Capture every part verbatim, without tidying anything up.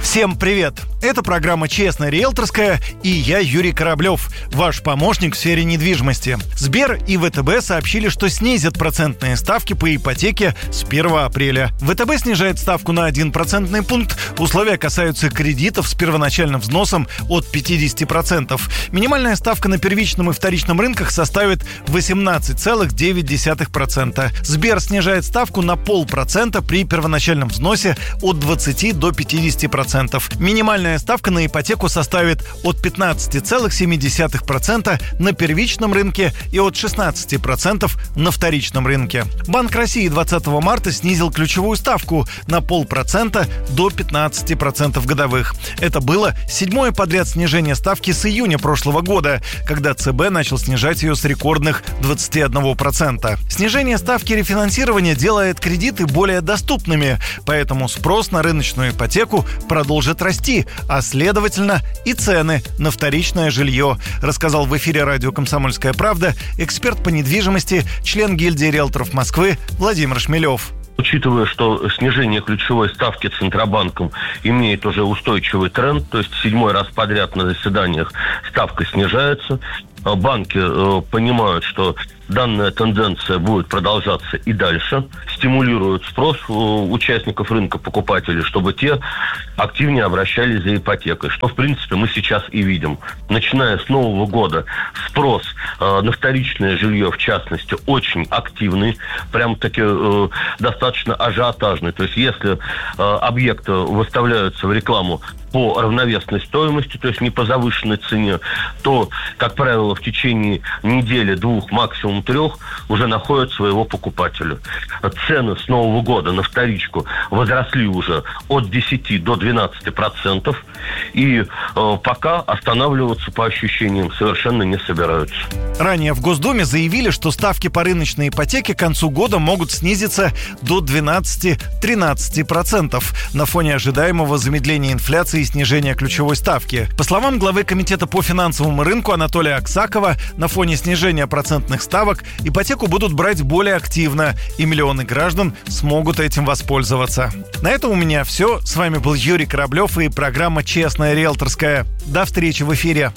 Всем привет! Это программа «Честная риэлторская» и я, Юрий Кораблев, ваш помощник в сфере недвижимости. Сбер и ВТБ сообщили, что снизят процентные ставки по ипотеке с первого апреля. ВТБ снижает ставку на один процентный пункт. Условия касаются кредитов с первоначальным взносом от пятьдесят процентов. Минимальная ставка на первичном и вторичном рынках составит восемнадцать целых девять десятых процента. Сбер снижает ставку на полпроцента при первоначальном взносе от двадцати до пятидесяти процентов. Минимальная ставка на ипотеку составит от пятнадцати целых семи десятых процента на первичном рынке и от шестнадцати процентов на вторичном рынке. Банк России двадцатого марта снизил ключевую ставку на полпроцента до пятнадцати процентов годовых. Это было седьмое подряд снижение ставки с июня прошлого года, когда ЦБ начал снижать ее с рекордных двадцати одного процента. Снижение ставки рефинансирования делает кредиты более доступными, поэтому спрос на рыночную ипотеку продолжит расти, а следовательно и цены на вторичное жилье, рассказал в эфире радио «Комсомольская правда» эксперт по недвижимости, член гильдии риэлторов Москвы Владимир Шмелев. Учитывая, что снижение ключевой ставки Центробанком имеет уже устойчивый тренд, то есть седьмой раз подряд на заседаниях ставка снижается, банки э, понимают, что данная тенденция будет продолжаться и дальше, стимулируют спрос у участников рынка, покупателей, чтобы те активнее обращались за ипотекой, что, в принципе, мы сейчас и видим. Начиная с Нового года спрос э, на вторичное жилье, в частности, очень активный, прям-таки э, достаточно ажиотажный. То есть, если э, объекты выставляются в рекламу по равновесной стоимости, то есть не по завышенной цене, то, как правило, в течение недели, двух, максимум трех уже находят своего покупателя. Цены с Нового года на вторичку возросли уже от десяти до двенадцати процентов, и э, пока останавливаться по ощущениям совершенно не собираются. Ранее в Госдуме заявили, что ставки по рыночной ипотеке к концу года могут снизиться до двенадцати-тринадцати процентов на фоне ожидаемого замедления инфляции и снижения ключевой ставки. По словам главы Комитета по финансовому рынку Анатолия Аксакова, на фоне снижения процентных ставок ипотеку будут брать более активно, и миллионы граждан смогут этим воспользоваться. На этом у меня все. С вами был Юрий Кораблев и программа «Честная риэлторская». До встречи в эфире.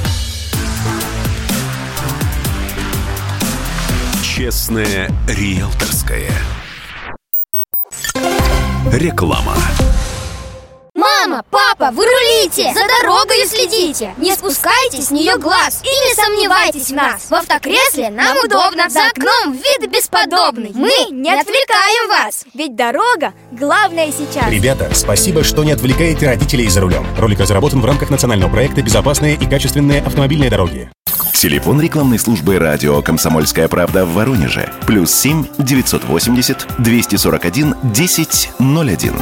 Честная риэлторская. Реклама. Мама, папа, вы рулите! За дорогой следите! Не спускайте с нее глаз и не сомневайтесь в нас! В автокресле нам удобно, за окном вид бесподобный. Мы не отвлекаем вас, ведь дорога главное сейчас. Ребята, спасибо, что не отвлекаете родителей за рулем. Ролик разработан в рамках национального проекта «Безопасные и качественные автомобильные дороги». Телефон рекламной службы радио «Комсомольская правда» в Воронеже. Плюс семь девятьсот восемьдесят двести сорок один десять ноль один.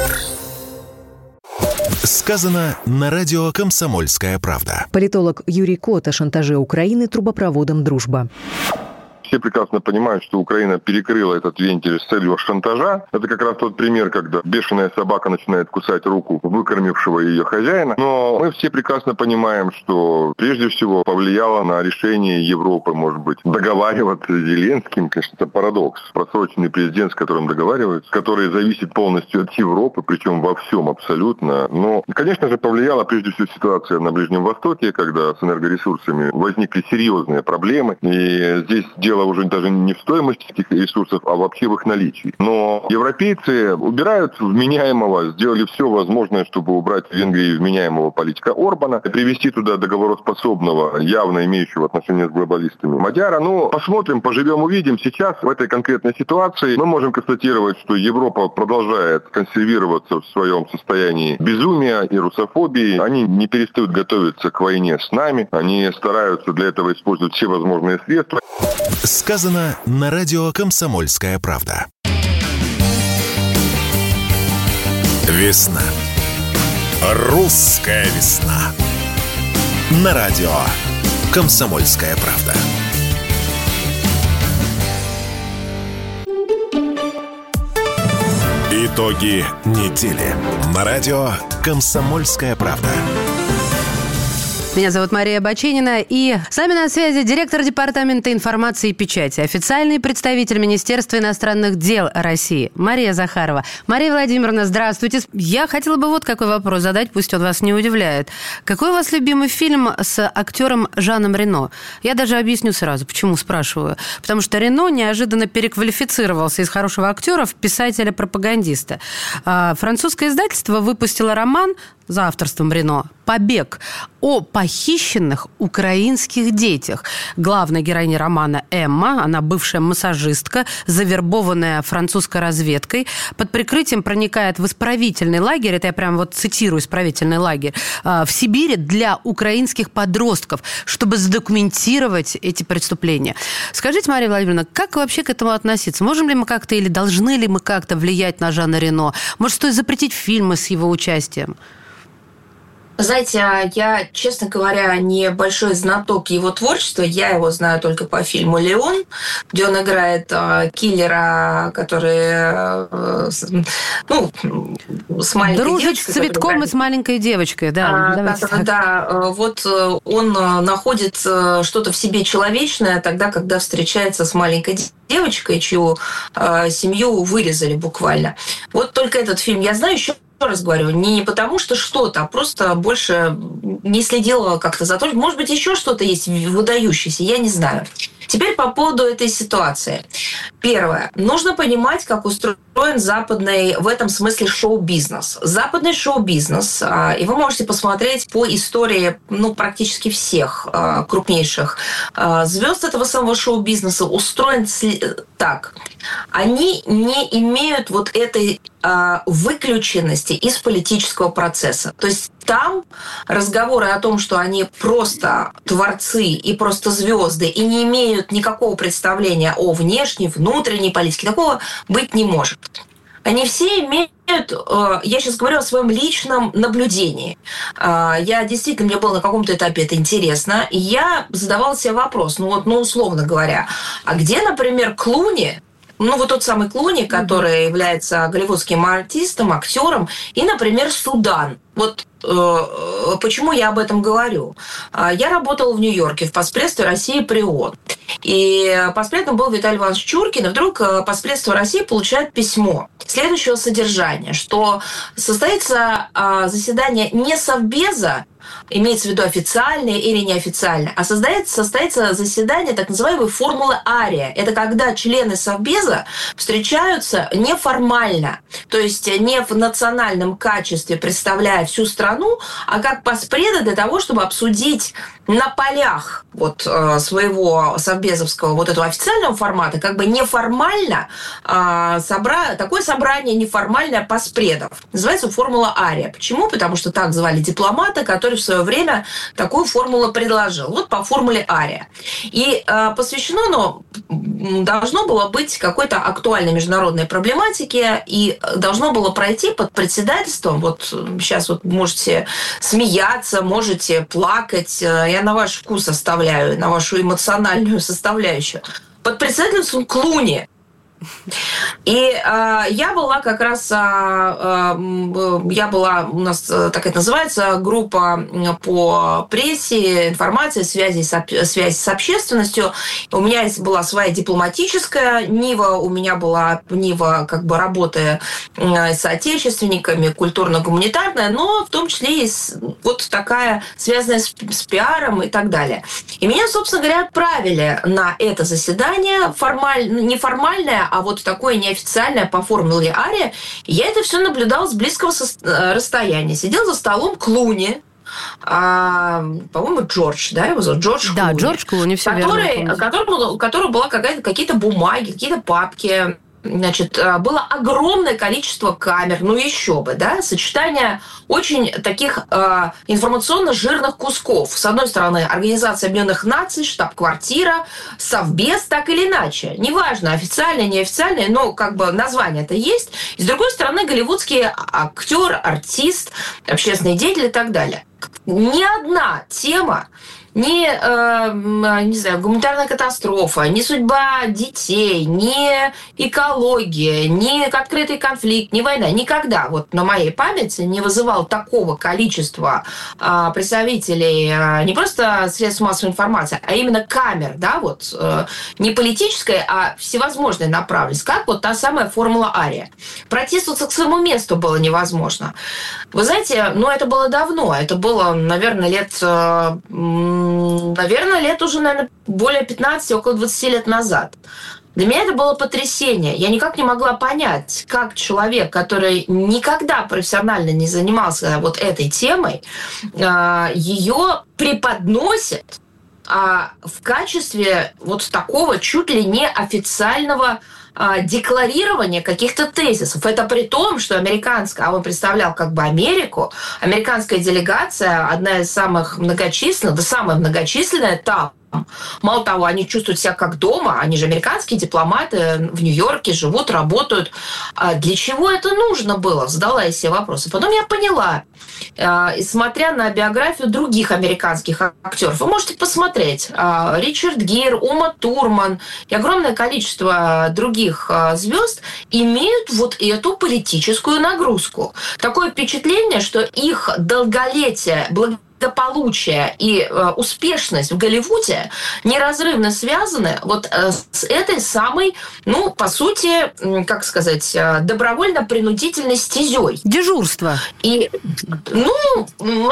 Сказано на радио «Комсомольская правда». Политолог Юрий Кот о шантаже Украины трубопроводом «Дружба». Все прекрасно понимают, что Украина перекрыла этот вентиль с целью шантажа. Это как раз тот пример, когда бешеная собака начинает кусать руку выкормившего ее хозяина. Но мы все прекрасно понимаем, что прежде всего повлияло на решение Европы, может быть, договариваться с Зеленским. Конечно, это парадокс. Просроченный президент, с которым договариваются, который зависит полностью от Европы, причем во всем абсолютно. Но, конечно же, повлияла прежде всего ситуация на Ближнем Востоке, когда с энергоресурсами возникли серьезные проблемы. И здесь дело уже даже не в стоимости этих ресурсов, а вообще в их наличии. Но европейцы убирают вменяемого, сделали все возможное, чтобы убрать в Венгрии вменяемого политика Орбана, привести туда договороспособного, явно имеющего отношение с глобалистами Мадяра. Ну, посмотрим, поживем, увидим. Сейчас в этой конкретной ситуации мы можем констатировать, что Европа продолжает консервироваться в своем состоянии безумия и русофобии. Они не перестают готовиться к войне с нами. Они стараются для этого использовать все возможные средства. Сказано на радио «Комсомольская правда». Весна. Русская весна. На радио «Комсомольская правда». Итоги недели. На радио «Комсомольская правда». Меня зовут Мария Баченина, и с нами на связи директор Департамента информации и печати, официальный представитель Министерства иностранных дел России Мария Захарова. Мария Владимировна, здравствуйте. Я хотела бы вот какой вопрос задать, пусть он вас не удивляет. Какой у вас любимый фильм с актером Жаном Рено? Я даже объясню сразу, почему спрашиваю. Потому что Рено неожиданно переквалифицировался из хорошего актера в писателя-пропагандиста. Французское издательство выпустило роман за авторством Рено «Побег» о похищенных украинских детях. Главная героиня романа Эмма, она бывшая массажистка, завербованная французской разведкой, под прикрытием проникает в исправительный лагерь, это я прям вот цитирую исправительный лагерь, в Сибири для украинских подростков, чтобы задокументировать эти преступления. Скажите, Мария Владимировна, как вообще к этому относиться? Можем ли мы как-то или должны ли мы как-то влиять на Жана Рено? Может, стоит запретить фильмы с его участием? Знаете, я, честно говоря, не большой знаток его творчества. Я его знаю только по фильму «Леон», где он играет э, киллера, который э, ну, с маленькой Дружит девочкой. с цветком который... и с маленькой девочкой, да. А, да, да, да, вот он находит что-то в себе человечное тогда, когда встречается с маленькой девочкой, чью э, семью вырезали буквально. Вот только этот фильм я знаю. Еще раз говорю, не потому что что-то, а просто больше не следила как-то за то. Может быть, еще что-то есть выдающееся, я не знаю. Теперь по поводу этой ситуации. Первое. Нужно понимать, как устроен западный, в этом смысле, шоу-бизнес. Западный шоу-бизнес, и вы можете посмотреть по истории ну, практически всех крупнейших звезд этого самого шоу-бизнеса, устроен так. Они не имеют вот этой выключенности из политического процесса. То есть там разговоры о том, что они просто творцы и просто звезды и не имеют никакого представления о внешней, внутренней политике, такого быть не может. Они все имеют, я сейчас говорю о своем личном наблюдении. Я действительно, мне было на каком-то этапе это интересно, и я задавала себе вопрос, ну вот, ну условно говоря, а где, например, Клуни, ну, вот тот самый Клуни, который mm-hmm. является голливудским артистом, актером, и, например, Судан. Вот э, почему я об этом говорю. Я работала в Нью-Йорке в Поспредстве России при ООН. И поспредством был Виталий Иванович Чуркин, и вдруг Поспредство России получает письмо следующего содержания, что состоится э, заседание не Совбеза, имеется в виду официальное или неофициальное, а создается, состоится заседание так называемой формулы Ария. Это когда члены Совбеза встречаются неформально, то есть не в национальном качестве, представляя всю страну, а как поспреда для того, чтобы обсудить на полях вот, своего совбезовского вот этого официального формата, как бы неформально собра... такое собрание неформальное поспредов. Называется формула Ария. Почему? Потому что так звали дипломата, который в свое время такую формулу предложил. Вот по формуле Ария. И э, посвящено оно должно было быть какой-то актуальной международной проблематике и должно было пройти под председательством. Вот сейчас вот можете смеяться, можете плакать. Я на ваш вкус оставляю, на вашу эмоциональную составляющую. Под председательством Клуни. И э, я была как раз, э, э, я была, у нас так это называется, группа по прессе, информации, связи, связи с общественностью. У меня была своя дипломатическая нива, у меня была нива как бы работы с соотечественниками, культурно-гуманитарная, но в том числе и вот такая, связанная с, с пиаром и так далее. И меня, собственно говоря, отправили на это заседание, формаль, неформальное, а вот такое неофициальное по формуле Ария. Я это все наблюдала с близкого расстояния. Сидел за столом Клуни, а, по-моему, Джордж, да, его зовут? Джордж да, Клуни. Джордж Клуни, все который, верно. Которому, у которого была какая-то, какие-то бумаги, какие-то папки. Значит, было огромное количество камер, ну еще бы, да, сочетание очень таких э, информационно-жирных кусков. С одной стороны, Организация Объединенных Наций, штаб-квартира, Совбез, так или иначе. Неважно, официальное, неофициальное, но как бы название-то есть. И с другой стороны, голливудский актер, артист, общественный деятель и так далее. Ни одна тема ни, э, не знаю, гуманитарная катастрофа, ни судьба детей, ни экология, ни открытый конфликт, ни война. Никогда вот на моей памяти не вызывал такого количества э, представителей э, не просто средств массовой информации, а именно камер, да, вот, э, не политической, а всевозможной направленности, как вот та самая формула Ария. Протиснуться к своему месту было невозможно. Вы знаете, ну, это было давно, это было, наверное, лет... Э, наверное, лет уже, наверное, более пятнадцати, около двадцати лет назад. Для меня это было потрясение. Я никак не могла понять, как человек, который никогда профессионально не занимался вот этой темой, ее преподносит в качестве вот такого чуть ли не официального декларирование каких-то тезисов. Это при том, что американская, а он представлял как бы Америку, американская делегация, одна из самых многочисленных, да самая многочисленная там. Мало того, они чувствуют себя как дома, они же американские дипломаты, в Нью-Йорке живут, работают. А для чего это нужно было? Задала я себе вопросы. Потом я поняла, и смотря на биографию других американских актеров, вы можете посмотреть, Ричард Гир, Ума Турман и огромное количество других звезд имеют вот эту политическую нагрузку. Такое впечатление, что их долголетие, благодаря благополучие и э, успешность в Голливуде неразрывно связаны вот э, с этой самой, ну, по сути, э, как сказать, э, добровольно-принудительной стезей. Дежурство. И, ну,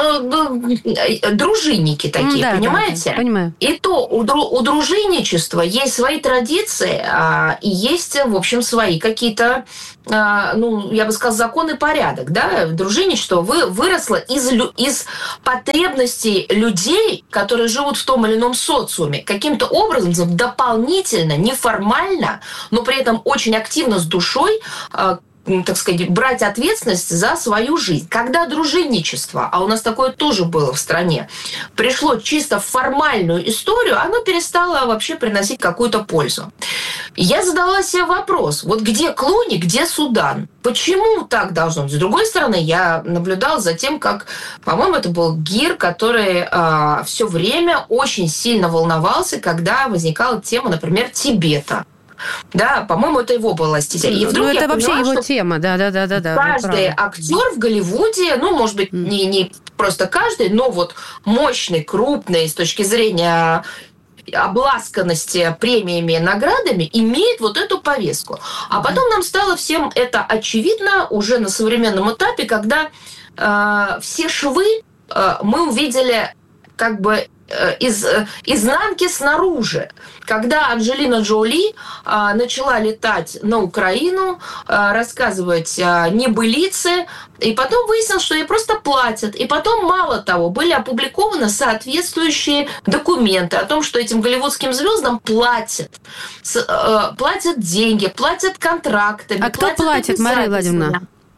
э, дружинники такие, да, понимаете? Да, понимаю. И то у, у дружинничества есть свои традиции, э, и есть, в общем, свои какие-то, э, ну, я бы сказала, закон и порядок, да? Дружинничество вы, выросло из, из потребностей людей, которые живут в том или ином социуме, каким-то образом дополнительно, неформально, но при этом очень активно с душой, так сказать, брать ответственность за свою жизнь. Когда дружинничество, а у нас такое тоже было в стране, пришло чисто в формальную историю, оно перестало вообще приносить какую-то пользу. Я задала себе вопрос, вот где Клуни, где Судан? Почему так должно быть? С другой стороны, я наблюдала за тем, как, по-моему, это был Гир, который э, все время очень сильно волновался, когда возникала тема, например, Тибета. Да, по-моему, это его была стезя. И вдруг ну, это я вообще поняла, его что тема, да, да, да, да, да. Каждый актер в Голливуде, ну, может быть, mm. не, не просто каждый, но вот мощный, крупный с точки зрения обласканности премиями и наградами имеет вот эту повестку. А потом нам стало всем это очевидно уже на современном этапе, когда э, все швы э, мы увидели как бы из изнанки снаружи. Когда Анджелина Джоли а, начала летать на Украину, а, рассказывать а, небылицы, и потом выяснилось, что ей просто платят. И потом, мало того, были опубликованы соответствующие документы о том, что этим голливудским звездам платят. С, а, платят деньги, платят контрактами. А кто платит, Мария Владимировна?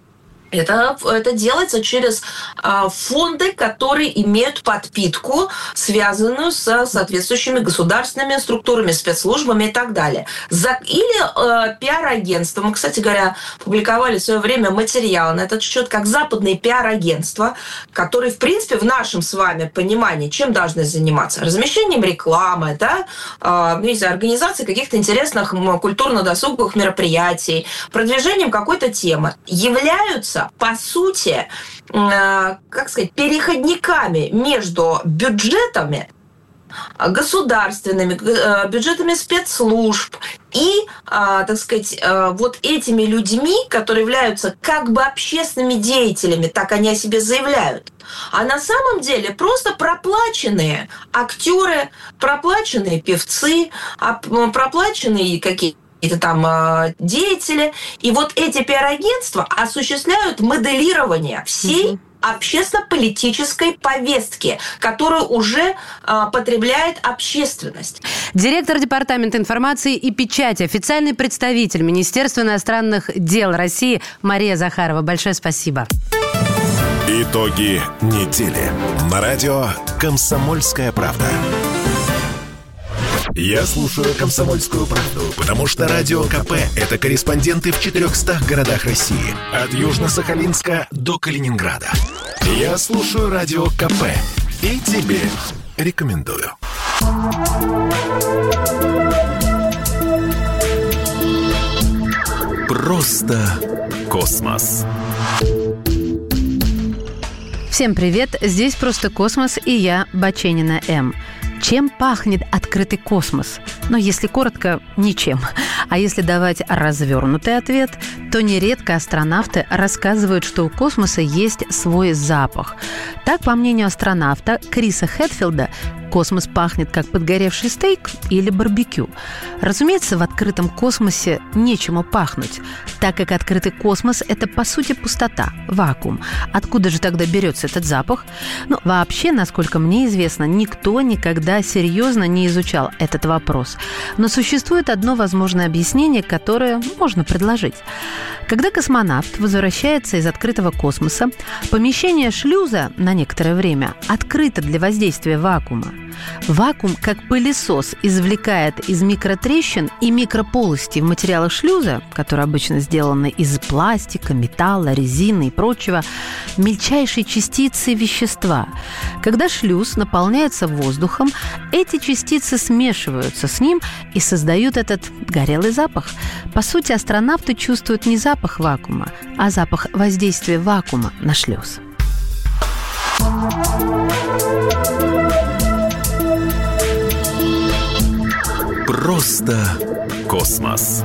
Это, это делается через а, фонды, которые имеют подпитку, связанную с соответствующими государственными структурами, спецслужбами и так далее. За, или а, пиар-агентство. Мы, кстати говоря, публиковали в свое время материал на этот счет, как западные пиар-агентства, которые, в принципе, в нашем с вами понимании, чем должны заниматься? Размещением рекламы, да? а, не знаю, организацией каких-то интересных культурно-досуговых мероприятий, продвижением какой-то темы, являются по сути, как сказать, переходниками между бюджетами государственными, бюджетами спецслужб и, так сказать, вот этими людьми, которые являются как бы общественными деятелями, так они о себе заявляют. А на самом деле просто проплаченные актеры, проплаченные певцы, проплаченные какие-то какие-то там э, деятели. И вот эти пиар-агентства осуществляют моделирование всей mm-hmm. общественно-политической повестки, которую уже э, потребляет общественность. Директор Департамента информации и печати, официальный представитель Министерства иностранных дел России Мария Захарова. Большое спасибо. Итоги недели. На радио «Комсомольская правда». Я слушаю «Комсомольскую правду», потому что Радио КП – это корреспонденты в четырехстах городах России. От Южно-Сахалинска до Калининграда. Я слушаю Радио КП и тебе рекомендую. Просто космос. Всем привет, здесь «Просто космос» и я, Баченина М. Чем пахнет открытый космос? Ну, если коротко, ничем. А если давать развернутый ответ, то нередко астронавты рассказывают, что у космоса есть свой запах. Так, по мнению астронавта Криса Хэтфилда, космос пахнет как подгоревший стейк или барбекю. Разумеется, в открытом космосе нечему пахнуть, так как открытый космос – это, по сути, пустота, вакуум. Откуда же тогда берется этот запах? Ну, вообще, насколько мне известно, никто никогда серьезно не изучал этот вопрос. Но существует одно возможное объяснение, которое можно предложить. Когда космонавт возвращается из открытого космоса, помещение шлюза на некоторое время открыто для воздействия вакуума. Вакуум, как пылесос, извлекает из микротрещин и микрополостей в материалах шлюза, которые обычно сделаны из пластика, металла, резины и прочего, мельчайшие частицы вещества. Когда шлюз наполняется воздухом, эти частицы смешиваются с ним и создают этот горелый запах. По сути, астронавты чувствуют не запах вакуума, а запах воздействия вакуума на шлюз. Просто космос.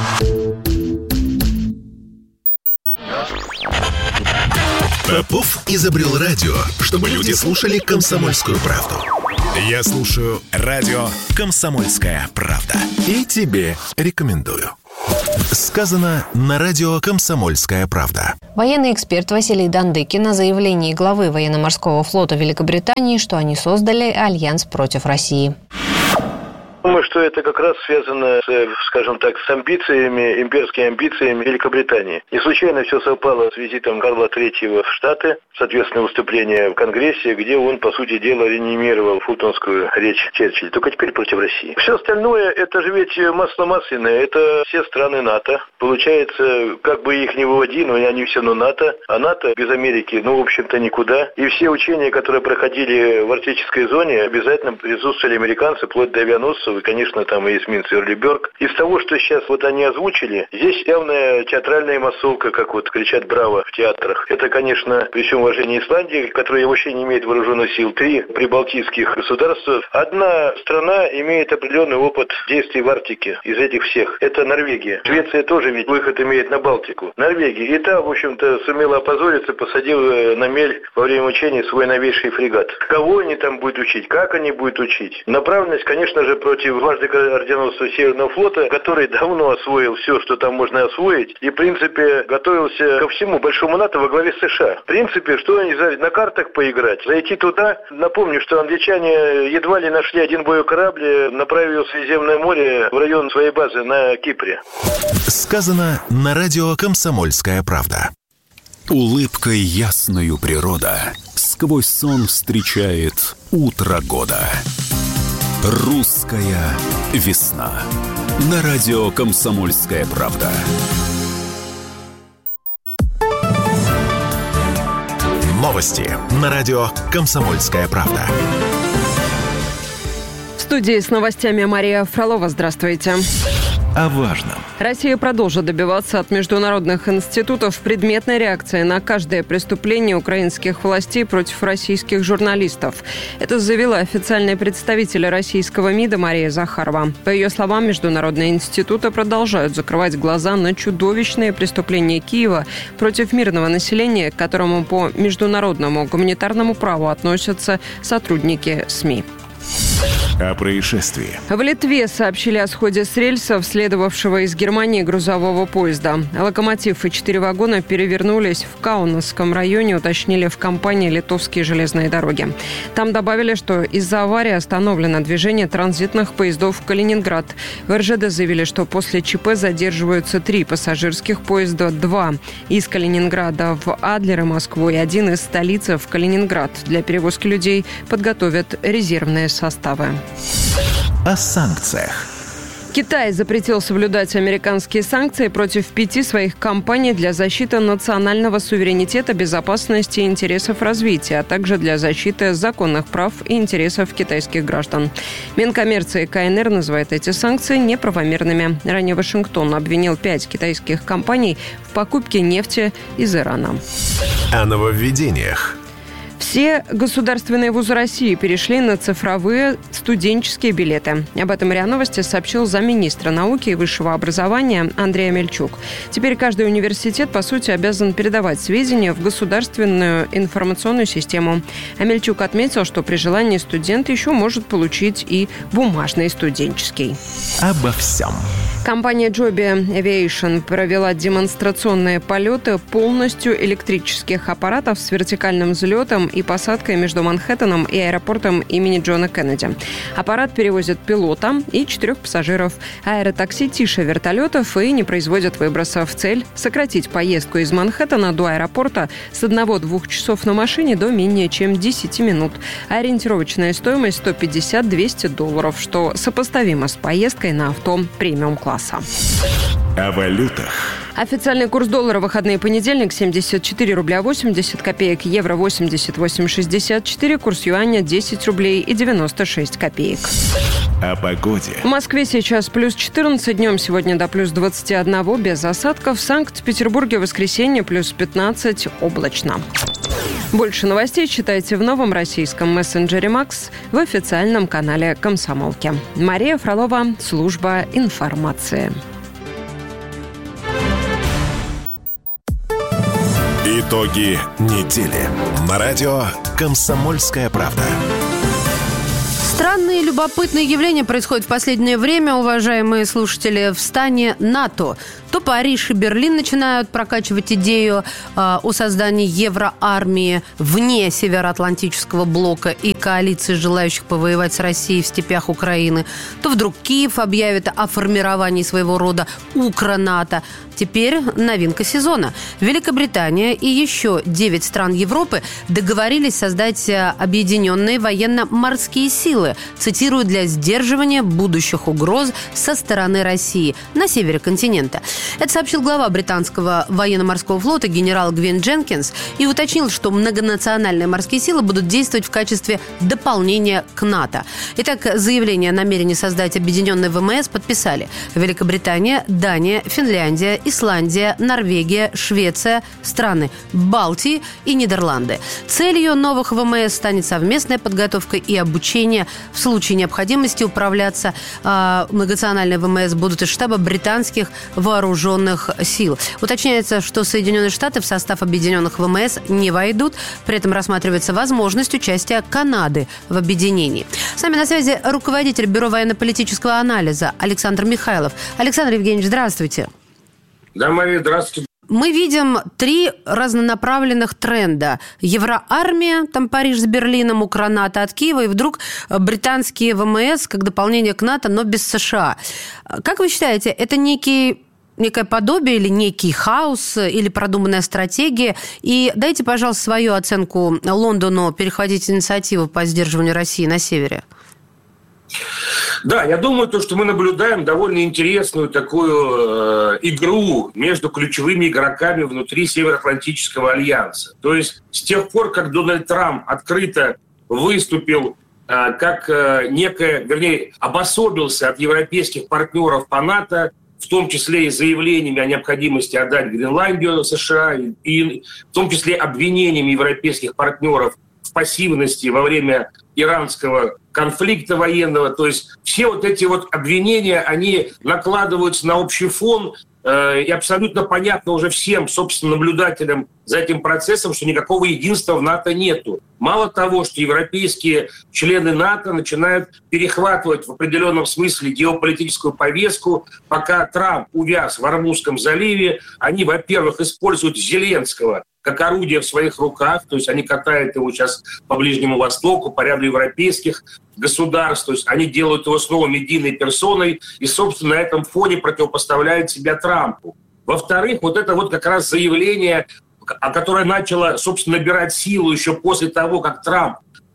Попов изобрел радио, чтобы люди слушали «Комсомольскую правду». Я слушаю радио «Комсомольская правда». И тебе рекомендую. Сказано на радио «Комсомольская правда». Военный эксперт Василий Дандыкин на заявлении главы военно-морского флота Великобритании, что они создали альянс против России. Думаю, что это как раз связано, с, скажем так, с амбициями, имперскими амбициями Великобритании. Не случайно все совпало с визитом Карла Третьего в Штаты, соответственно, выступление в Конгрессе, где он, по сути дела, реанимировал фултонскую речь Черчилля, только теперь против России. Все остальное, это же ведь масло масляное, это все страны НАТО. Получается, как бы их не выводи, но они все равно НАТО, а НАТО без Америки, ну, в общем-то, никуда. И все учения, которые проходили в арктической зоне, обязательно присутствовали американцы, вплоть до авианосцев, и, конечно, там и эсминец Эрлиберг. Из того, что сейчас вот они озвучили, здесь явная театральная массовка, как вот кричат «Браво» в театрах. Это, конечно, при всем уважении Исландии, которая вообще не имеет вооруженных сил, три прибалтийских государства. Одна страна имеет определенный опыт действий в Арктике из этих всех. Это Норвегия. Швеция тоже ведь выход имеет на Балтику. Норвегия. И та, в общем-то, сумела опозориться, посадила на мель во время учений свой новейший фрегат. Кого они там будут учить? Как они будут учить? Направленность, конечно же, против дважды орденоносца Северного флота, который давно освоил все, что там можно освоить, и, в принципе, готовился ко всему большому НАТО во главе США. В принципе, что они на картах поиграть? Зайти туда. Напомню, что англичане едва ли нашли один боевой корабль, направили в Средиземное море в район своей базы на Кипре. Сказано на радио «Комсомольская правда». Улыбкой ясною природа сквозь сон встречает утро года. Русская весна. На радио «Комсомольская правда». Новости на радио «Комсомольская правда». В студии с новостями Мария Фролова. Здравствуйте. О важном. Россия продолжит добиваться от международных институтов предметной реакции на каждое преступление украинских властей против российских журналистов. Это заявила официальный представитель российского МИДа Мария Захарова. По ее словам, международные институты продолжают закрывать глаза на чудовищные преступления Киева против мирного населения, к которому по международному гуманитарному праву относятся сотрудники СМИ. О происшествии. В Литве сообщили о сходе с рельсов, следовавшего из Германии грузового поезда. Локомотив и четыре вагона перевернулись в Каунасском районе, уточнили в компании «Литовские железные дороги». Там добавили, что из-за аварии остановлено движение транзитных поездов в Калининград. В эр жэ дэ заявили, что после ЧП задерживаются три пассажирских поезда, два из Калининграда в Адлер и Москву и один из столицы в Калининград. Для перевозки людей подготовят резервные составы. О санкциях. Китай запретил соблюдать американские санкции против пяти своих компаний для защиты национального суверенитета, безопасности и интересов развития, а также для защиты законных прав и интересов китайских граждан. Минкоммерции КНР называет эти санкции неправомерными. Ранее Вашингтон обвинил пять китайских компаний в покупке нефти из Ирана. О нововведениях. Все государственные вузы России перешли на цифровые студенческие билеты. Об этом РИА Новости сообщил замминистра науки и высшего образования Андрей Амельчук. Теперь каждый университет, по сути, обязан передавать сведения в государственную информационную систему. Амельчук отметил, что при желании студент еще может получить и бумажный студенческий. Обо всем. Компания Joby Aviation провела демонстрационные полеты полностью электрических аппаратов с вертикальным взлетом и посадкой между Манхэттеном и аэропортом имени Джона Кеннеди. Аппарат перевозит пилота и четырех пассажиров. Аэротакси тише вертолетов и не производят выбросов. Цель – сократить поездку из Манхэттена до аэропорта с одного-двух часов на машине до менее чем десяти минут. Ориентировочная стоимость сто пятьдесят - двести долларов, что сопоставимо с поездкой на авто премиум-класса. О валютах. Официальный курс доллара в выходные понедельник семьдесят четыре рубля восемьдесят копеек, евро восемьдесят восемь шестьдесят четыре, курс юаня десять рублей и девяносто шесть копеек. О погоде. В Москве сейчас плюс четырнадцать, днем сегодня до плюс двадцати одного, без осадков. В Санкт-Петербурге в воскресенье плюс пятнадцать, облачно. Больше новостей читайте в новом российском мессенджере «Макс» в официальном канале «Комсомолки». Мария Фролова, служба информации. Итоги недели. На радио «Комсомольская правда». Странные и любопытные явления происходят в последнее время, уважаемые слушатели, в стане НАТО. То Париж и Берлин начинают прокачивать идею э, о создании евроармии вне Североатлантического блока и коалиции желающих повоевать с Россией в степях Украины. То вдруг Киев объявит о формировании своего рода укронато. Теперь новинка сезона. Великобритания и еще девять стран Европы договорились создать объединенные военно-морские силы, цитирую, для сдерживания будущих угроз со стороны России на севере континента. Это сообщил глава британского военно-морского флота генерал Гвин Дженкинс и уточнил, что многонациональные морские силы будут действовать в качестве дополнения к НАТО. Итак, заявление о намерении создать объединенный ВМС подписали Великобритания, Дания, Финляндия, Исландия, Норвегия, Швеция, страны Балтии и Нидерланды. Целью новых ВМС станет совместная подготовка и обучение. В случае необходимости управляться э, многонациональные ВМС будут из штаба британских вооруженных сил. Уточняется, что Соединенные Штаты в состав объединенных ВМС не войдут. При этом рассматривается возможность участия Канады в объединении. С нами на связи руководитель Бюро военно-политического анализа Александр Михайлов. Александр Евгеньевич, здравствуйте. Да, Мария, здравствуйте. Мы видим три разнонаправленных тренда. Евроармия, там Париж с Берлином, укронато от Киева, и вдруг британские ВМС как дополнение к НАТО, но без США. Как вы считаете, это некий... некое подобие или некий хаос, или продуманная стратегия? И дайте, пожалуйста, свою оценку Лондону перехватить инициативу по сдерживанию России на севере. Да, я думаю, то, что мы наблюдаем довольно интересную такую э, игру между ключевыми игроками внутри Североатлантического альянса. То есть с тех пор, как Дональд Трамп открыто выступил э, как э, некое, вернее, обособился от европейских партнеров по НАТО, в том числе и заявлениями о необходимости отдать Гренландию США, и, и в том числе обвинениями европейских партнеров в пассивности во время иранского конфликта военного. То есть все вот эти вот обвинения, они накладываются на общий фон, э, и абсолютно понятно уже всем, собственно, наблюдателям за этим процессом, что никакого единства в НАТО нету. Мало того, что европейские члены НАТО начинают перехватывать в определенном смысле геополитическую повестку, пока Трамп увяз в Ормузском заливе, они, во-первых, используют Зеленского как орудие в своих руках, то есть они катают его сейчас по Ближнему Востоку, по ряду европейских государств, то есть они делают его снова медийной персоной и, собственно, на этом фоне противопоставляют себя Трампу. Во-вторых, вот это вот как раз заявление, которое начало, собственно, набирать силу еще после того, как Трамп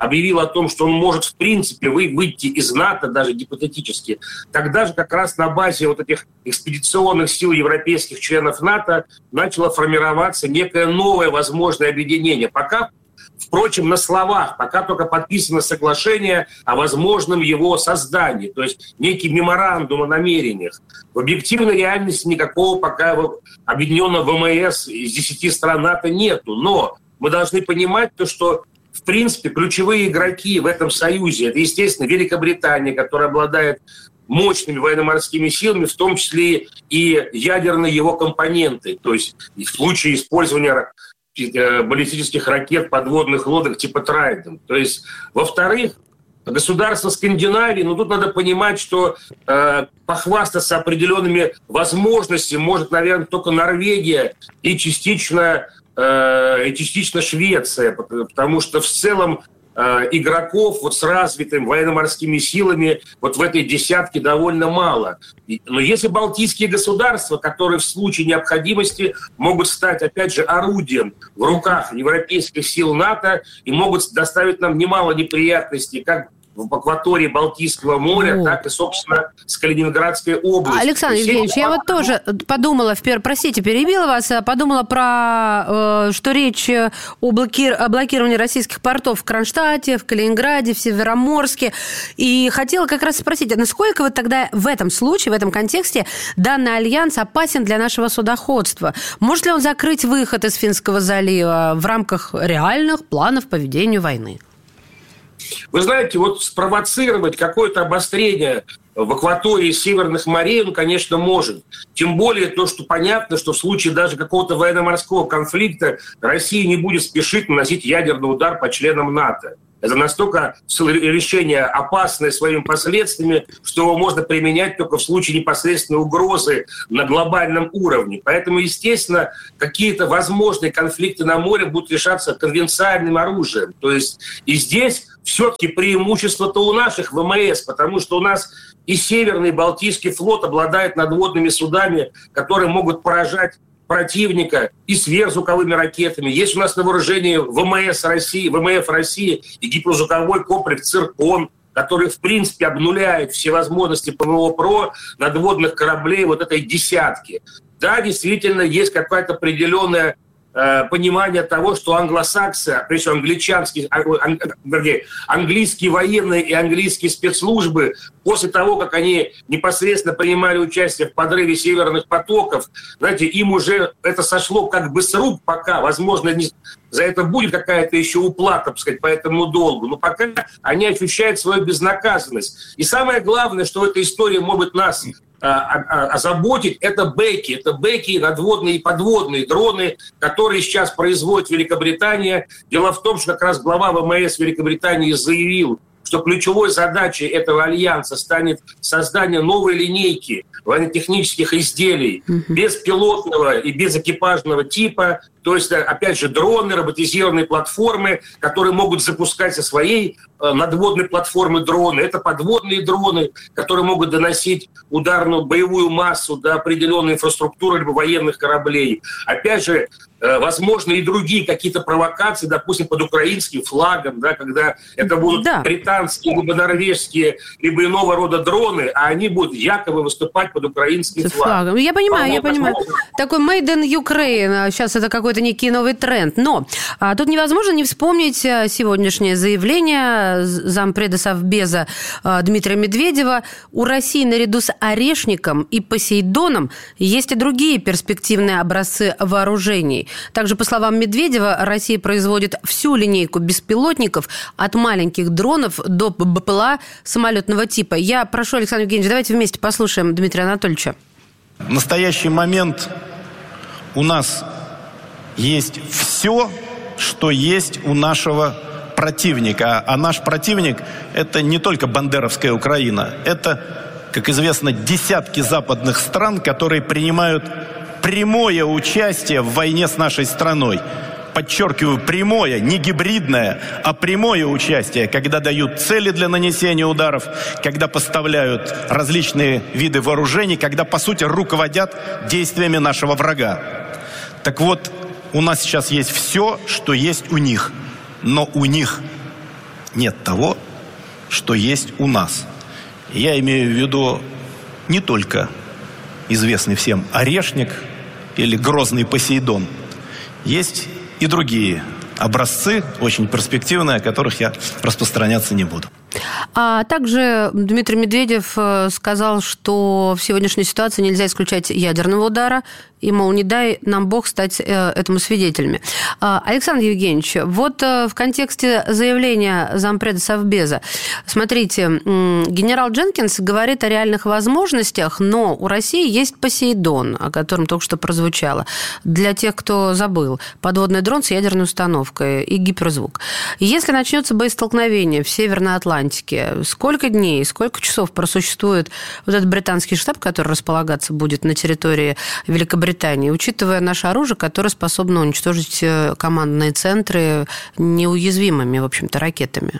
объявил о том, что он может, в принципе, выйти из НАТО, даже гипотетически, тогда же как раз на базе вот этих экспедиционных сил европейских членов НАТО начало формироваться некое новое возможное объединение. Пока, впрочем, на словах, пока только подписано соглашение о возможном его создании, то есть некий меморандум о намерениях. В объективной реальности никакого пока объединенного ВМС из десяти стран НАТО нету. Но мы должны понимать то, что в принципе, ключевые игроки в этом союзе, это, естественно, Великобритания, которая обладает мощными военно-морскими силами, в том числе и ядерные его компоненты. То есть в случае использования баллистических ракет, подводных лодок типа «Трайдент». То есть, во-вторых, государство Скандинавии, ну тут надо понимать, что э, похвастаться определенными возможностями может, наверное, только Норвегия и частично... и частично Швеция, потому что в целом э, игроков вот с развитыми военно-морскими силами вот в этой десятке довольно мало. Но если балтийские государства, которые в случае необходимости могут стать, опять же, орудием в руках европейских сил НАТО и могут доставить нам немало неприятностей, как в акватории Балтийского моря, О. так и, собственно, с Калининградской областью. Александр Евгеньевич, я вот тоже подумала, простите, перебила вас, подумала про, что речь о, блокир... о блокировании российских портов в Кронштадте, в Калининграде, в Североморске. И хотела как раз спросить, а насколько вот тогда в этом случае, в этом контексте данный альянс опасен для нашего судоходства? Может ли он закрыть выход из Финского залива в рамках реальных планов по ведению войны? Вы знаете, вот спровоцировать какое-то обострение в акватории северных морей он, конечно, может. Тем более то, что понятно, что в случае даже какого-то военно-морского конфликта Россия не будет спешить наносить ядерный удар по членам НАТО. Это настолько решение опасное своими последствиями, что его можно применять только в случае непосредственной угрозы на глобальном уровне. Поэтому, естественно, какие-то возможные конфликты на море будут решаться конвенциальным оружием. То есть и здесь все-таки преимущество-то у наших ВМС, потому что у нас и Северный Балтийский флот обладает надводными судами, которые могут поражать противника и сверхзвуковыми ракетами. Есть у нас на вооружении ВМС России, ВМФ России и гиперзвуковой комплекс «Циркон», который, в принципе, обнуляет все возможности ПВО-ПРО надводных кораблей вот этой десятки. Да, действительно, есть какая-то определенная понимание того, что англосаксы, причем англичанские, вернее, английские военные и английские спецслужбы, после того, как они непосредственно принимали участие в подрыве северных потоков, знаете, им уже это сошло как бы с рук пока, возможно, не, за это будет какая-то еще уплата, так сказать, по этому долгу, но пока они ощущают свою безнаказанность. И самое главное, что в этой истории может нас озаботить, это бэки. Это бэки, надводные и подводные дроны, которые сейчас производит Великобритания. Дело в том, что как раз глава ВМС Великобритании заявил, что ключевой задачей этого альянса станет создание новой линейки военно-технических изделий mm-hmm. беспилотного и безэкипажного типа, то есть, опять же, дроны, роботизированные платформы, которые могут запускать со своей э, надводной платформы дроны. Это подводные дроны, которые могут доносить ударную боевую массу до определенной инфраструктуры либо военных кораблей. Опять же, э, возможно, и другие какие-то провокации, допустим, под украинским флагом, да, когда это будут да. британские, либо норвежские, либо иного рода дроны, а они будут якобы выступать под украинским флагом. флагом. Я понимаю, я понимаю. Такой made in Ukraine. Сейчас это какой-то некий новый тренд. Но а, тут невозможно не вспомнить сегодняшнее заявление зампреда Совбеза а, Дмитрия Медведева. У России наряду с Орешником и Посейдоном есть и другие перспективные образцы вооружений. Также, по словам Медведева, Россия производит всю линейку беспилотников от маленьких дронов до БПЛА самолетного типа. Я прошу, Александр Евгеньевич, давайте вместе послушаем Дмитрия Анатольевича. В настоящий момент у нас есть все, что есть у нашего противника. А наш противник – это не только бандеровская Украина. Это, как известно, десятки западных стран, которые принимают прямое участие в войне с нашей страной. Подчеркиваю, прямое, не гибридное, а прямое участие, когда дают цели для нанесения ударов, когда поставляют различные виды вооружений, когда, по сути, руководят действиями нашего врага. Так вот, у нас сейчас есть все, что есть у них. Но у них нет того, что есть у нас. Я имею в виду не только известный всем Орешник или грозный Посейдон. Есть и другие образцы, очень перспективные, о которых я распространяться не буду. А также Дмитрий Медведев сказал, что в сегодняшней ситуации нельзя исключать ядерного удара, и, мол, не дай нам Бог стать этому свидетелями. Александр Евгеньевич, вот в контексте заявления зампреда Совбеза, смотрите, генерал Дженкинс говорит о реальных возможностях, но у России есть Посейдон, о котором только что прозвучало. Для тех, кто забыл, подводный дрон с ядерной установкой и гиперзвук. Если начнется боестолкновение в Северной Атлантике, сколько дней, сколько часов просуществует вот этот британский штаб, который располагаться будет на территории Великобритании, учитывая наше оружие, которое способно уничтожить командные центры неуязвимыми, в общем-то, ракетами?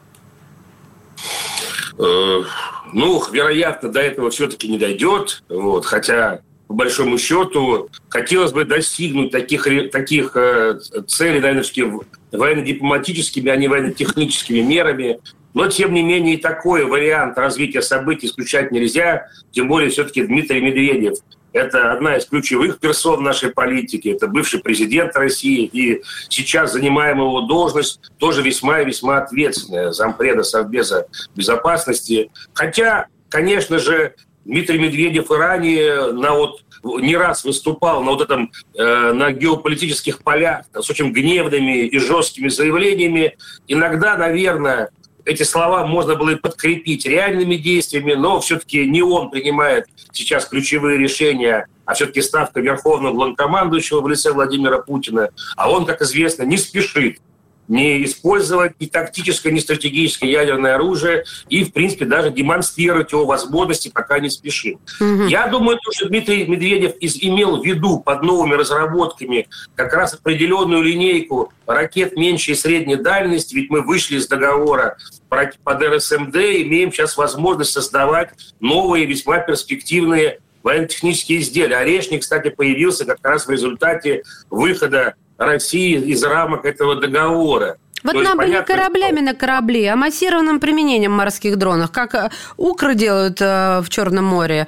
Ну, вероятно, до этого все-таки не дойдет. Вот, хотя, по большому счету, хотелось бы достигнуть таких, таких целей, наверное, военно-дипломатическими, а не военно-техническими мерами. Но, тем не менее, и такой вариант развития событий исключать нельзя. Тем более, все-таки Дмитрий Медведев – это одна из ключевых персон нашей политики. Это бывший президент России. И сейчас занимаемая его должность тоже весьма и весьма ответственная. Зампреда Совбеза безопасности. Хотя, конечно же, Дмитрий Медведев и ранее на вот, не раз выступал на вот этом, э, на геополитических полях с очень гневными и жесткими заявлениями. Иногда, наверное, эти слова можно было и подкрепить реальными действиями, но все-таки не он принимает сейчас ключевые решения, а все-таки ставка верховного главнокомандующего в лице Владимира Путина. А он, как известно, не спешит не использовать ни тактическое, ни стратегическое ядерное оружие и, в принципе, даже демонстрировать его возможности, пока не спешит. Угу. Я думаю, что Дмитрий Медведев имел в виду под новыми разработками как раз определенную линейку ракет меньшей и средней дальности, ведь мы вышли из договора под эр эс эм дэ, имеем сейчас возможность создавать новые, весьма перспективные военно-технические изделия. Орешник, кстати, появился как раз в результате выхода России из рамок этого договора. Вот То нам бы не кораблями на корабли, а массированным применением морских дронов, как укры делают в Черном море,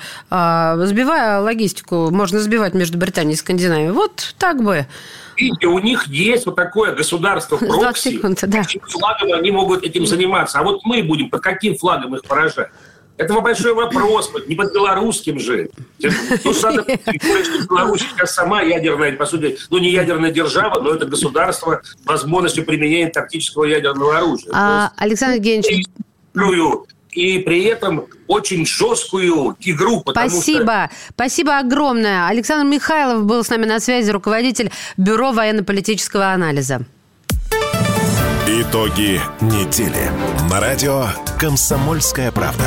сбивая логистику, можно сбивать между Британией и Скандинавией. Вот так бы. Видите, у них есть вот такое государство прокси, секунд, да. Каким флагом они могут этим заниматься. А вот мы будем под каким флагом их поражать? Это большой вопрос, не под белорусским же. Ну, надо что Беларусь сейчас сама ядерная, по сути, ну, не ядерная держава, но это государство с возможностью применения тактического ядерного оружия. А, Александр Евгеньевич... И при этом очень жесткую игру. Спасибо. Что... Спасибо огромное. Александр Михайлов был с нами на связи, руководитель Бюро военно-политического анализа. Итоги недели. На радио «Комсомольская правда».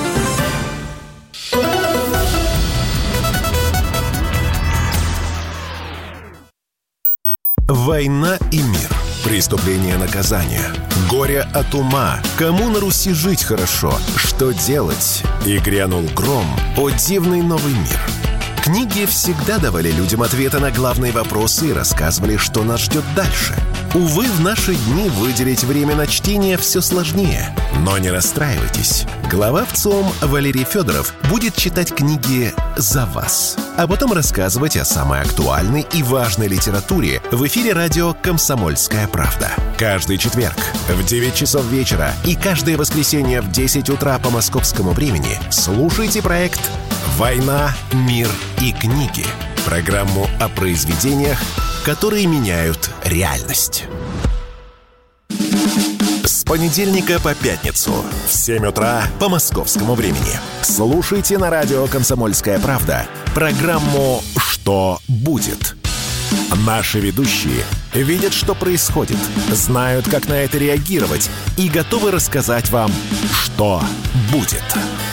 Война и мир. Преступление, наказание. Горе от ума. Кому на Руси жить хорошо? Что делать? И грянул гром. О дивный новый мир. Книги всегда давали людям ответы на главные вопросы и рассказывали, что нас ждет дальше. Увы, в наши дни выделить время на чтение все сложнее. Но не расстраивайтесь. Глава ВЦИОМ Валерий Федоров будет читать книги за вас, а потом рассказывать о самой актуальной и важной литературе в эфире радио «Комсомольская правда». Каждый четверг в девять часов вечера и каждое воскресенье в десять утра по московскому времени слушайте проект «Война, мир и книги». Программу о произведениях, которые меняют реальность. С понедельника по пятницу в семь утра по московскому времени. Слушайте на радио «Комсомольская правда» программу «Что будет?». Наши ведущие видят, что происходит, знают, как на это реагировать и готовы рассказать вам, что будет.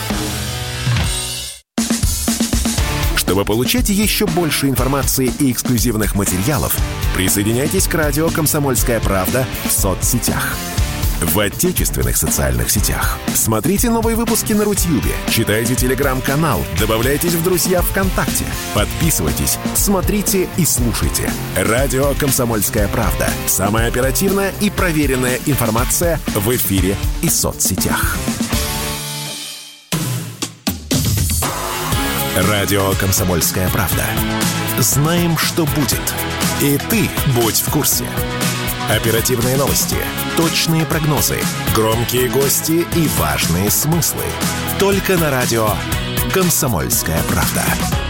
Чтобы получать еще больше информации и эксклюзивных материалов, присоединяйтесь к радио «Комсомольская правда» в соцсетях. в отечественных социальных сетях. Смотрите новые выпуски на Рутьюбе, читайте телеграм-канал, добавляйтесь в друзья ВКонтакте, подписывайтесь, смотрите и слушайте. Радио «Комсомольская правда». Самая оперативная и проверенная информация в эфире и соцсетях. Радио «Комсомольская правда». Знаем, что будет. И ты будь в курсе. Оперативные новости, точные прогнозы, громкие гости и важные смыслы. Только на радио «Комсомольская правда».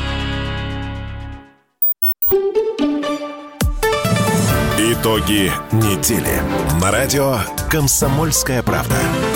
Итоги недели на радио «Комсомольская правда».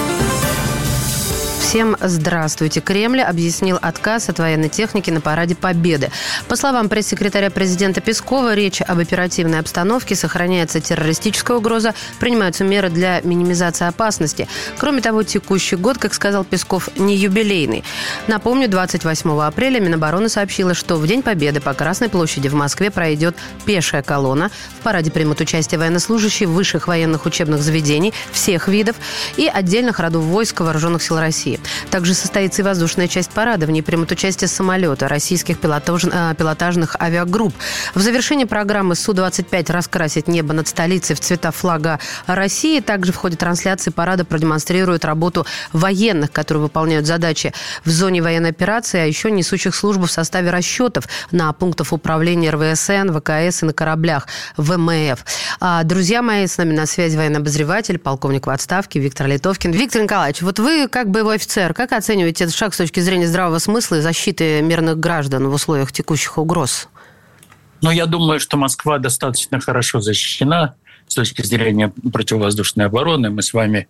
Всем здравствуйте. Кремль объяснил отказ от военной техники на параде Победы. По словам пресс-секретаря президента Пескова, речь об оперативной обстановке, сохраняется террористическая угроза, принимаются меры для минимизации опасности. Кроме того, текущий год, как сказал Песков, не юбилейный. Напомню, двадцать восьмого апреля Минобороны сообщила, что в День Победы по Красной площади в Москве пройдет пешая колонна. В параде примут участие военнослужащие высших военных учебных заведений всех видов и отдельных родов войск Вооруженных сил России. Также состоится и воздушная часть парада. В ней примут участие самолеты российских пилотаж... пилотажных авиагрупп. В завершении программы Су двадцать пять раскрасит небо над столицей в цвета флага России. Также в ходе трансляции парада продемонстрируют работу военных, которые выполняют задачи в зоне военной операции, а еще несущих службу в составе расчетов на пунктах управления эр вэ эс эн, вэ ка эс и на кораблях вэ эм эф. А, друзья мои, с нами на связи военный обозреватель, полковник в отставке Виктор Литовкин. Виктор Николаевич, вот вы как боевой офицер, как оцениваете этот шаг с точки зрения здравого смысла и защиты мирных граждан в условиях текущих угроз? Ну, я думаю, что Москва достаточно хорошо защищена с точки зрения противовоздушной обороны. Мы с вами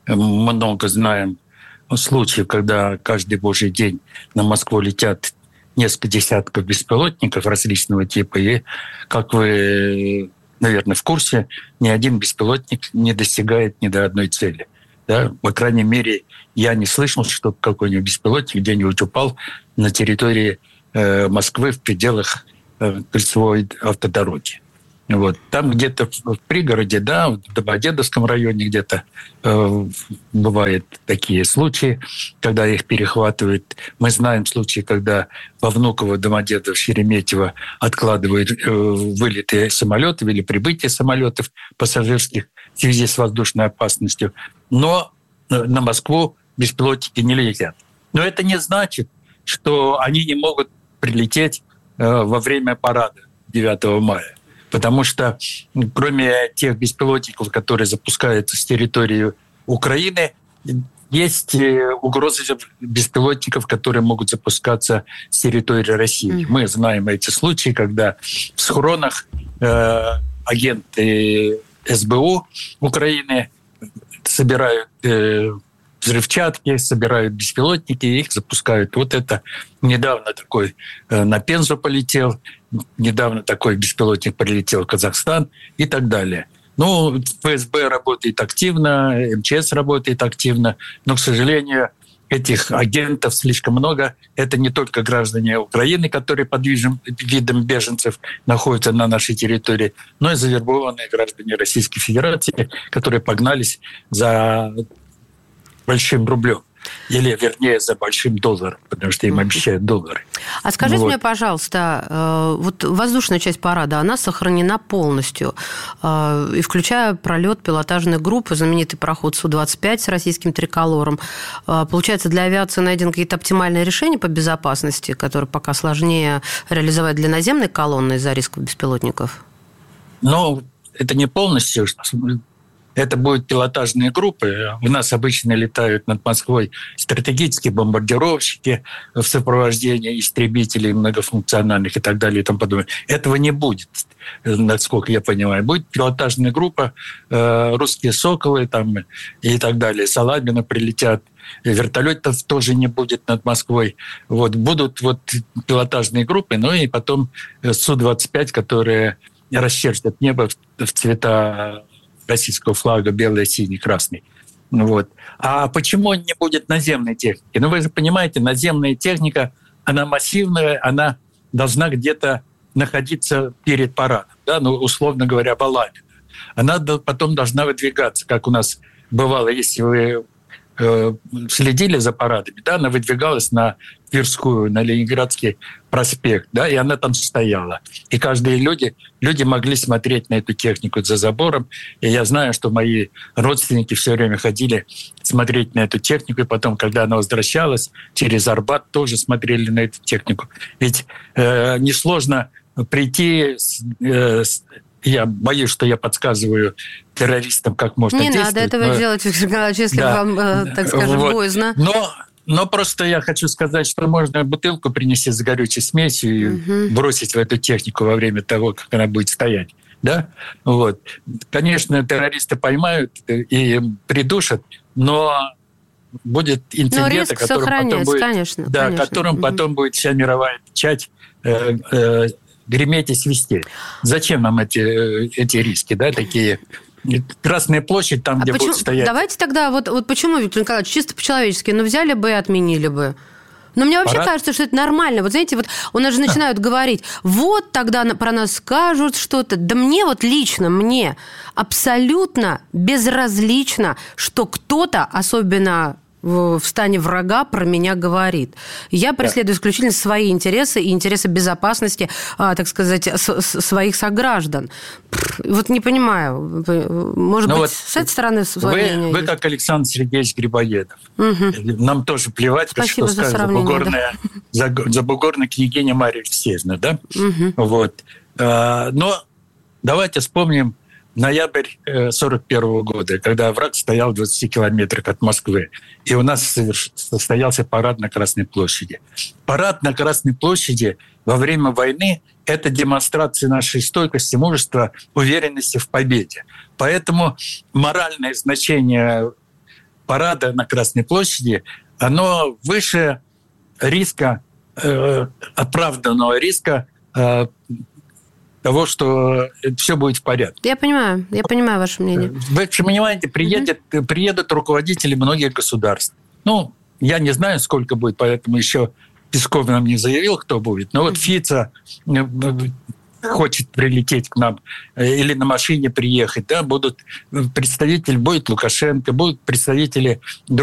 много знаем случаев, когда каждый божий день на Москву летят несколько десятков беспилотников различного типа. И, как вы, наверное, в курсе, ни один беспилотник не достигает ни до одной цели. Да? По крайней мере, я не слышал, что какой-нибудь беспилотник где-нибудь упал на территории э, Москвы в пределах э, кольцевой автодороги. Вот. Там где-то в пригороде, да, в Домодедовском районе где-то э, бывают такие случаи, когда их перехватывают. Мы знаем случаи, когда во Внуково, Домодедово, Шереметьево откладывают э, вылеты самолетов или прибытие самолетов пассажирских в связи с воздушной опасностью. Но на Москву беспилотники не летят. Но это не значит, что они не могут прилететь э, во время парада девятого мая. Потому что кроме тех беспилотников, которые запускаются с территории Украины, есть угрозы беспилотников, которые могут запускаться с территории России. Mm-hmm. Мы знаем эти случаи, когда в схронах э, агенты эс бэ у Украины собирают э, взрывчатки, собирают беспилотники и их запускают. Вот это недавно такой э, на Пензу полетел, недавно такой беспилотник прилетел в Казахстан и так далее. Ну, эф эс бэ работает активно, эм че эс работает активно, но, к сожалению, этих агентов слишком много. Это не только граждане Украины, которые под видом беженцев находятся на нашей территории, но и завербованные граждане Российской Федерации, которые погнались за большим рублем. Или, вернее, за большим долларом, потому что им обещают доллары. А скажите вот. мне, пожалуйста, вот воздушная часть парада, она сохранена полностью, и включая пролет пилотажной группы, знаменитый пароход Су двадцать пять с российским триколором. Получается, для авиации найдены какие-то оптимальные решения по безопасности, которые пока сложнее реализовать для наземной колонны из-за рисков беспилотников? Ну, это не полностью. Это будут пилотажные группы. У нас обычно летают над Москвой стратегические бомбардировщики в сопровождении истребителей многофункциональных и так далее и тому подобное. Этого не будет, насколько я понимаю. Будет пилотажная группа, русские «Соколы» там, и так далее. Салабина прилетят. Вертолетов тоже не будет над Москвой. Вот. Будут вот пилотажные группы, ну и потом Су двадцать пять, которые расчертят небо в цвета российского флага белый, синий, красный. Вот. А почему не будет наземной техники? Ну, вы же понимаете, наземная техника, она массивная, она должна где-то находиться перед парадом, да? Ну, условно говоря, Балабина. Она потом должна выдвигаться, как у нас бывало, если вы э, следили за парадами, да, она выдвигалась на Тверскую, на Ленинградский проспект, да, и она там стояла. И каждые люди, люди могли смотреть на эту технику за забором. И я знаю, что мои родственники все время ходили смотреть на эту технику, и потом, когда она возвращалась, через Арбат тоже смотрели на эту технику. Ведь э, несложно прийти... Э, я боюсь, что я подсказываю террористам, как можно Не действовать. Не надо этого но... делать, Виктор Николаевич, если да. вам, э, так скажем, вот. боязно. Но... Но просто я хочу сказать, что можно бутылку принести с горючей смесью и угу. бросить в эту технику во время того, как она будет стоять. Да? Вот. Конечно, террористы поймают и придушат, но будет инцидент, о котором потом будет, конечно, да, конечно. которым угу. потом будет вся мировая печать э, э, греметь и свистеть. Зачем нам эти, эти риски, да, такие... Красная площадь, там, а где почему? Будут стоять. Давайте тогда, вот, вот почему, Виктор Николаевич, чисто по-человечески, ну, взяли бы и отменили бы. Но мне вообще Парад? кажется, что это нормально. Вот знаете, вот у нас же начинают говорить, вот тогда про нас скажут что-то. Да мне вот лично, мне абсолютно безразлично, что кто-то, особенно в стане врага, про меня говорит. Я преследую исключительно свои интересы и интересы безопасности, так сказать, своих сограждан. Вот не понимаю. Может ну быть, вот с этой стороны... Вы, вы как Александр Сергеевич Грибоедов. Угу. Нам тоже плевать, Спасибо что скажет забугорная, да. забугорная княгиня Марья Алексеевна. Да? Угу. Вот. Но давайте вспомним ноябрь сорок первого года, когда враг стоял в двадцати километрах от Москвы, и у нас состоялся парад на Красной площади. Парад на Красной площади во время войны – это демонстрация нашей стойкости, мужества, уверенности в победе. Поэтому моральное значение парада на Красной площади, оно выше риска, э, оправданного риска э, того, что все будет в порядке. Я понимаю, я понимаю ваше мнение. Вы понимаете, приедет, mm-hmm. приедут руководители многих государств. Ну, я не знаю, сколько будет, поэтому еще Песков нам не заявил, кто будет. Но mm-hmm. вот Фица хочет прилететь к нам или на машине приехать, да, будут представители, будет Лукашенко, будут представители